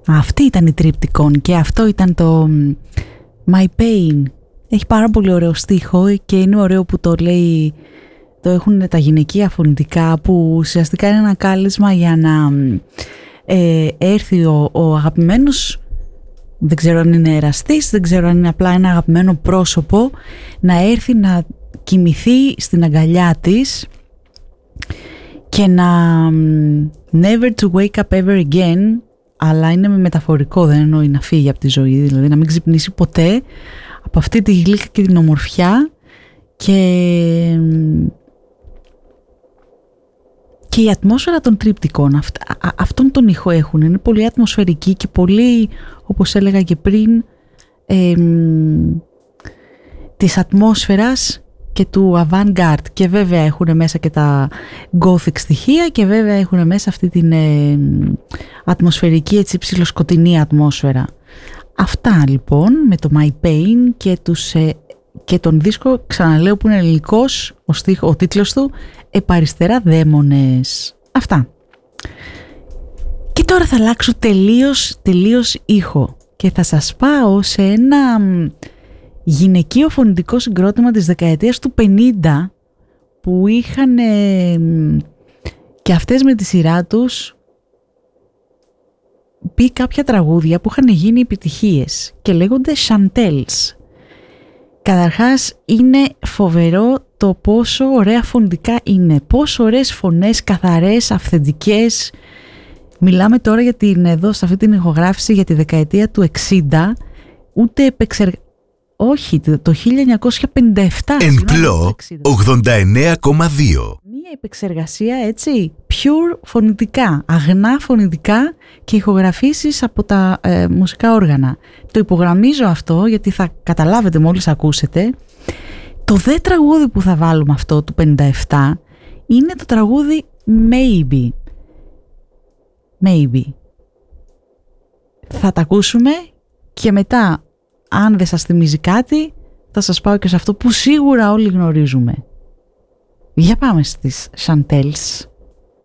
Αυτή ήταν η Triptykon και αυτό ήταν το My Pain. Έχει πάρα πολύ ωραίο στίχο και είναι ωραίο που το λέει, το έχουν τα γυναικεία φωνητικά, που ουσιαστικά είναι ένα κάλεσμα για να έρθει ο αγαπημένος, δεν ξέρω αν είναι εραστής, δεν ξέρω αν είναι απλά ένα αγαπημένο πρόσωπο, να έρθει να κοιμηθεί στην αγκαλιά της και να never to wake up ever again, αλλά είναι με μεταφορικό, δεν εννοεί να φύγει από τη ζωή, δηλαδή να μην ξυπνήσει ποτέ από αυτή τη γλύκα και την ομορφιά, και η ατμόσφαιρα των Triptykon, αυτόν τον ήχο έχουν, είναι πολύ ατμοσφαιρική και πολύ, όπως έλεγα και πριν, της ατμόσφαιρας και του avant-garde, και βέβαια έχουν μέσα και τα gothic στοιχεία και βέβαια έχουν μέσα αυτή την ατμοσφαιρική, έτσι ψιλοσκοτεινή ατμόσφαιρα. Αυτά λοιπόν με το My Pain και τον δίσκο, ξαναλέω, που είναι ελληνικός, ο τίτλος του «Επαριστερά δαίμονες». Αυτά. Και τώρα θα αλλάξω τελείως ήχο και θα σας πάω σε ένα γυναικείο φωνητικό συγκρότημα της δεκαετίας του 50 που είχαν και αυτές με τη σειρά τους πει κάποια τραγούδια που είχαν γίνει επιτυχίες και λέγονται Chantels. Καταρχάς είναι φοβερό το πόσο ωραία φωνητικά είναι, πόσο ωραίες φωνές, καθαρές, αυθεντικές. Μιλάμε τώρα για εδώ σε αυτή την ηχογράφηση για τη δεκαετία του 60, ούτε όχι, το 1957. Εν πλώ 89,2. Μία επεξεργασία, έτσι, pure φωνητικά, αγνά φωνητικά και ηχογραφήσεις από τα μουσικά όργανα. Το υπογραμμίζω αυτό γιατί θα καταλάβετε μόλις ακούσετε. Το δε τραγούδι που θα βάλουμε αυτό του 57 είναι το τραγούδι Maybe. Maybe. Θα τα ακούσουμε και μετά, αν δεν σας θυμίζει κάτι, θα σας πάω και σε αυτό που σίγουρα όλοι γνωρίζουμε. Για πάμε στις Chantels.